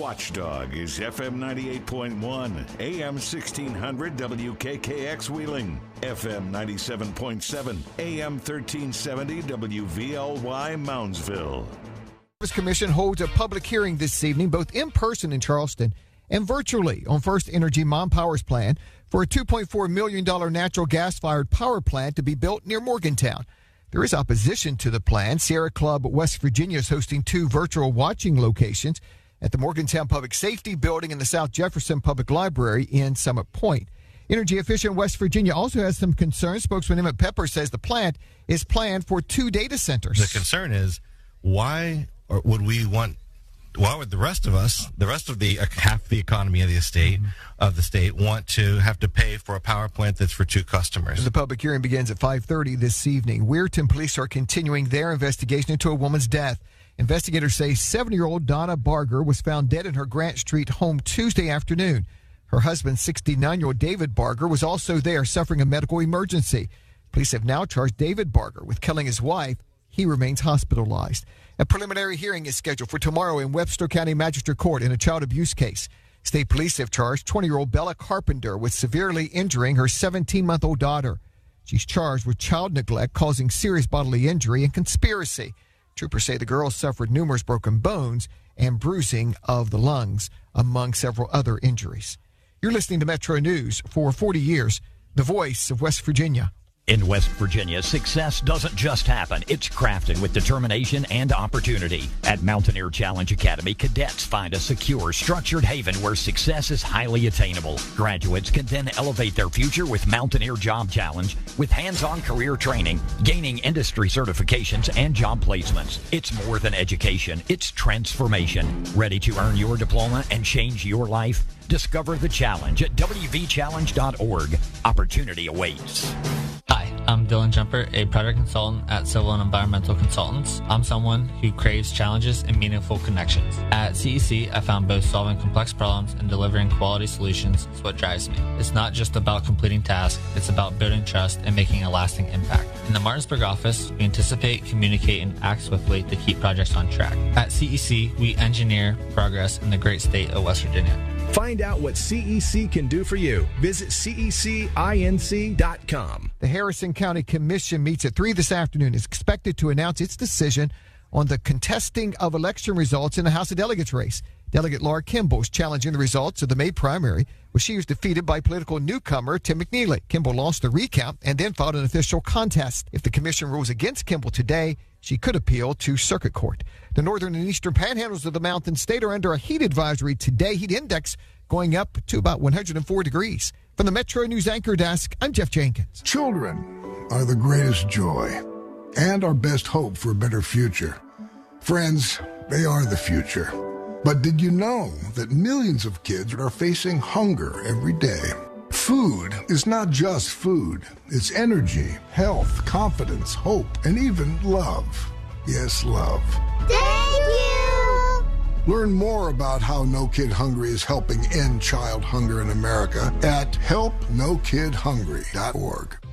watchdog is FM 98.1, AM 1600 WKKX Wheeling, FM 97.7, AM 1370 WVLY Moundsville. The Commission holds a public hearing this evening, both in person in Charleston and virtually, on First Energy Mon Power's plan for a $2.4 million natural gas-fired power plant to be built near Morgantown. There is opposition to the plan. Sierra Club West Virginia is hosting 2 virtual watching locations at the Morgantown Public Safety Building and the South Jefferson Public Library in Summit Point. Energy Efficient West Virginia also has some concerns. Spokesman Emmett Pepper says the plant is planned for 2 data centers. The concern is why would the rest of us, the rest of the half the economy of the state, want to have to pay for a power plant that's for 2 customers? The public hearing begins at 5:30 this evening. Weirton police are continuing their investigation into a woman's death. Investigators say 70-year-old Donna Barger was found dead in her Grant Street home Tuesday afternoon. Her husband, 69-year-old David Barger, was also there suffering a medical emergency. Police have now charged David Barger with killing his wife. He remains hospitalized. A preliminary hearing is scheduled for tomorrow in Webster County Magistrate Court in a child abuse case. State police have charged 20-year-old Bella Carpenter with severely injuring her 17-month-old daughter. She's charged with child neglect causing serious bodily injury and conspiracy. Troopers say the girl suffered numerous broken bones and bruising of the lungs, among several other injuries. You're listening to Metro News for 40 years, the voice of West Virginia. In West Virginia, success doesn't just happen. It's crafted with determination and opportunity. At Mountaineer Challenge Academy, cadets find a secure, structured haven where success is highly attainable. Graduates can then elevate their future with Mountaineer Job Challenge with hands-on career training, gaining industry certifications, and job placements. It's more than education. It's transformation. Ready to earn your diploma and change your life? Discover the challenge at wvchallenge.org. Opportunity awaits. Hi, I'm Dylan Jumper, a project consultant at Civil and Environmental Consultants. I'm someone who craves challenges and meaningful connections. At CEC, I found both solving complex problems and delivering quality solutions is what drives me. It's not just about completing tasks, it's about building trust and making a lasting impact. In the Martinsburg office, we anticipate, communicate, and act swiftly to keep projects on track. At CEC, we engineer progress in the great state of West Virginia. Find out what CEC can do for you. Visit cecinc.com. The Harrison County Commission meets at 3 this afternoon. Is expected to announce its decision on the contesting of election results in the House of Delegates race. Delegate Laura Kimball is challenging the results of the May primary, where she was defeated by political newcomer Tim McNeely. Kimball lost the recount and then filed an official contest. If the commission rules against Kimball today, she could appeal to circuit court. The northern and eastern panhandles of the Mountain State are under a heat advisory today. Heat index going up to about 104 degrees. From the Metro News Anchor Desk, I'm Jeff Jenkins. Children are the greatest joy and our best hope for a better future. Friends, they are the future. But did you know that millions of kids are facing hunger every day? Food is not just food. It's energy, health, confidence, hope, and even love. Yes, love. Thank you! Learn more about how No Kid Hungry is helping end child hunger in America at helpnokidhungry.org.